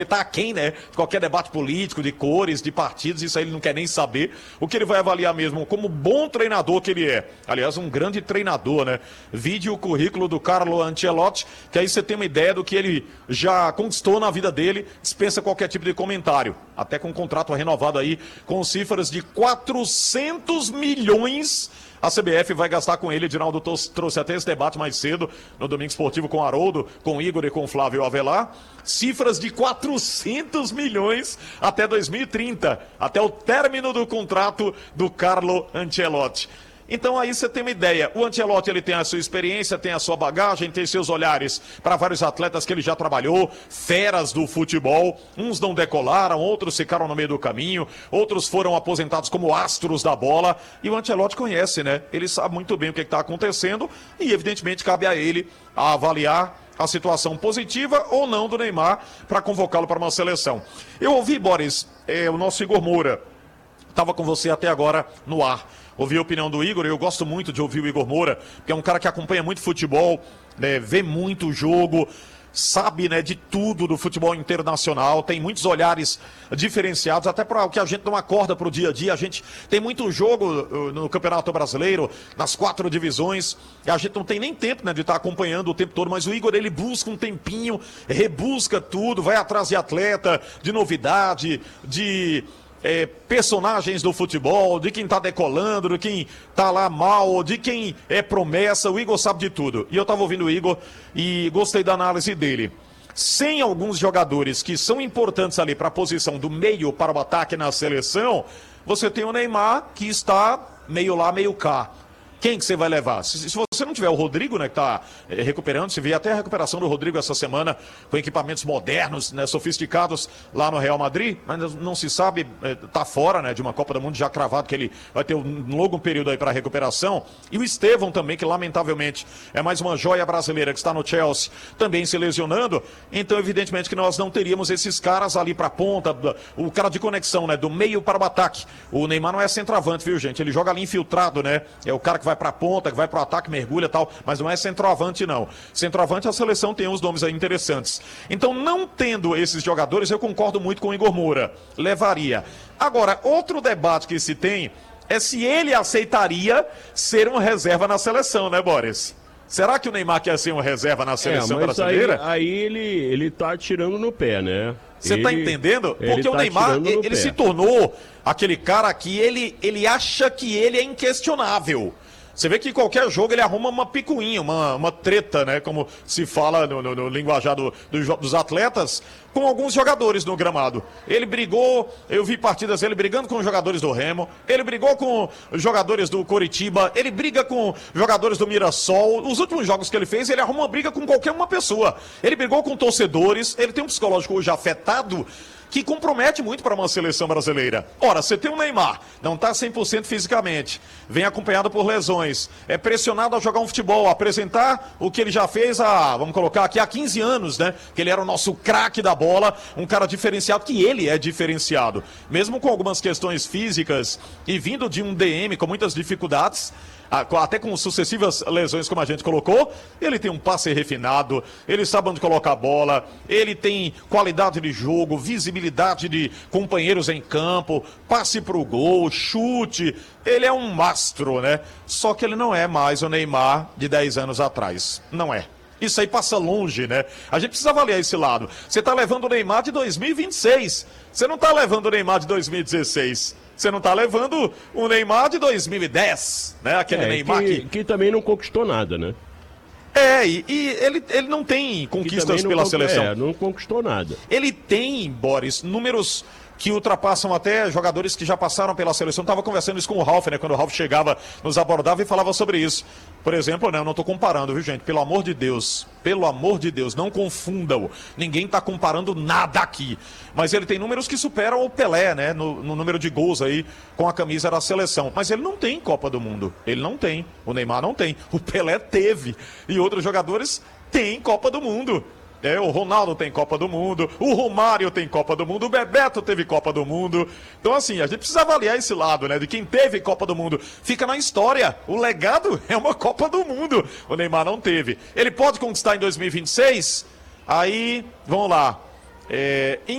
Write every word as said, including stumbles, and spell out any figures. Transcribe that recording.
tá aquém, né? Qualquer debate político, de cores, de partidos, isso aí ele não quer nem saber. O que ele vai avaliar mesmo como bom treinador que ele é. Aliás, um grande treinador, né? Vide o currículo do Carlo Ancelotti, que aí você tem uma ideia do que ele já conquistou na vida dele, dispensa qualquer tipo de comentário. Até com um contrato renovado aí, com cifras de quatrocentos milhões. A C B F vai gastar com ele. Edinaldo trouxe até esse debate mais cedo, no Domingo Esportivo, com Haroldo, com Igor e com Flávio Avelar. Cifras de quatrocentos milhões até dois mil e trinta, até o término do contrato do Carlo Ancelotti. Então aí você tem uma ideia, o Ancelotti ele tem a sua experiência, tem a sua bagagem, tem seus olhares para vários atletas que ele já trabalhou, feras do futebol, uns não decolaram, outros ficaram no meio do caminho, outros foram aposentados como astros da bola, e o Ancelotti conhece, né? Ele sabe muito bem o que está acontecendo e evidentemente cabe a ele a avaliar a situação positiva ou não do Neymar para convocá-lo para uma seleção. Eu ouvi, Boris, é, o nosso Igor Moura, estava com você até agora no ar. Ouvi a opinião do Igor, eu gosto muito de ouvir o Igor Moura, que é um cara que acompanha muito futebol, né, vê muito o jogo, sabe, né, de tudo do futebol internacional, tem muitos olhares diferenciados, até para o que a gente não acorda para o dia a dia. A gente tem muito jogo no Campeonato Brasileiro, nas quatro divisões, e a gente não tem nem tempo, né, de estar acompanhando o tempo todo, mas o Igor, ele busca um tempinho, rebusca tudo, vai atrás de atleta, de novidade, de... É, personagens do futebol, de quem tá decolando, de quem tá lá mal, de quem é promessa. O Igor sabe de tudo. E eu tava ouvindo o Igor e gostei da análise dele. Sem alguns jogadores que são importantes ali para a posição do meio para o ataque na seleção, você tem o Neymar que está meio lá, meio cá. Quem que você vai levar? Se, se você não tiver o Rodrigo, né, que está é, recuperando, se vê até a recuperação do Rodrigo essa semana, com equipamentos modernos, né, sofisticados lá no Real Madrid, mas não se sabe, está é, fora, né, de uma Copa do Mundo já cravado, que ele vai ter um longo período aí para recuperação. E o Estevão também, que lamentavelmente é mais uma joia brasileira que está no Chelsea, também se lesionando. Então, evidentemente que nós não teríamos esses caras ali para a ponta, o cara de conexão, né, do meio para o ataque. O Neymar não é centroavante, viu, gente? Ele joga ali infiltrado, né? É o cara que vai vai para a ponta, que vai para o ataque, mergulha e tal, mas não é centroavante não. Centroavante a seleção tem uns nomes aí interessantes. Então, não tendo esses jogadores, eu concordo muito com o Igor Moura. Levaria. Agora, outro debate que se tem é se ele aceitaria ser um reserva na seleção, né, Boris? Será que o Neymar quer ser um reserva na seleção é, mas brasileira? Aí, aí ele, ele tá atirando no pé, né? Você tá entendendo? Porque o tá Neymar, ele, ele pé. se tornou aquele cara que ele, ele acha que ele é inquestionável. Você vê que em qualquer jogo ele arruma uma picuinha, uma, uma treta, né? Como se fala no, no, no linguajar do, do, dos atletas, com alguns jogadores no gramado. Ele brigou, eu vi partidas ele brigando com os jogadores do Remo, ele brigou com os jogadores do Coritiba, ele briga com jogadores do Mirassol. Os últimos jogos que ele fez, ele arruma uma briga com qualquer uma pessoa. Ele brigou com torcedores, ele tem um psicológico hoje afetado, que compromete muito para uma seleção brasileira. Ora, você tem o Neymar, não está cem por cento fisicamente, vem acompanhado por lesões, é pressionado a jogar um futebol, a apresentar o que ele já fez há, vamos colocar aqui, há quinze anos, né? Que ele era o nosso craque da bola, um cara diferenciado, que ele é diferenciado. Mesmo com algumas questões físicas e vindo de um D M com muitas dificuldades, até com sucessivas lesões, como a gente colocou, ele tem um passe refinado, ele sabe onde colocar a bola, ele tem qualidade de jogo, visibilidade de companheiros em campo, passe pro gol, chute, ele é um mastro, né? Só que ele não é mais o Neymar de dez anos atrás, não é. Isso aí passa longe, né? A gente precisa avaliar esse lado. Você tá levando o Neymar de dois mil e vinte e seis, você não tá levando o Neymar de dois mil e dezesseis. Você não tá levando o Neymar de dois mil e dez, né? Aquele é, Neymar que, que... que também não conquistou nada, né? É, e, e ele, ele não tem conquistas não pela con... seleção. É, não conquistou nada. Ele tem, Boris, números que ultrapassam até jogadores que já passaram pela seleção. Estava conversando isso com o Ralf, né? Quando o Ralf chegava, nos abordava e falava sobre isso. Por exemplo, né? Eu não estou comparando, viu, gente? Pelo amor de Deus. Pelo amor de Deus, não confundam. Ninguém está comparando nada aqui. Mas ele tem números que superam o Pelé, né? No, no número de gols aí com a camisa da seleção. Mas ele não tem Copa do Mundo. Ele não tem. O Neymar não tem. O Pelé teve. E outros jogadores têm Copa do Mundo. É, o Ronaldo tem Copa do Mundo, o Romário tem Copa do Mundo, o Bebeto teve Copa do Mundo. Então, assim, a gente precisa avaliar esse lado, né? De quem teve Copa do Mundo. Fica na história. O legado é uma Copa do Mundo. O Neymar não teve. Ele pode conquistar em dois mil e vinte e seis? Aí, vamos lá. É,